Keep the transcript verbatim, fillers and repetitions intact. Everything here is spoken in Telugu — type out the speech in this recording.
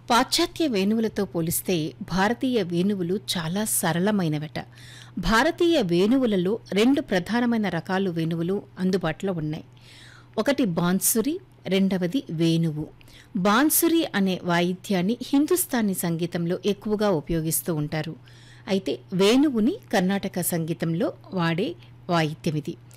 పాశ్చాత్య వేణువులతో పోలిస్తే భారతీయ వేణువులు చాలా సరళమైనవట. భారతీయ వేణువులలో రెండు ప్రధానమైన రకాలు వేణువులు అందుబాటులో ఉన్నాయి. ఒకటి బాన్సురి, రెండవది వేణువు. బాన్సురి అనే వాయిద్యాన్ని హిందుస్థానీ సంగీతంలో ఎక్కువగా ఉపయోగిస్తూ ఉంటారు. అయితే వేణువుని కర్ణాటక సంగీతంలో వాడే వాయిద్యమిది.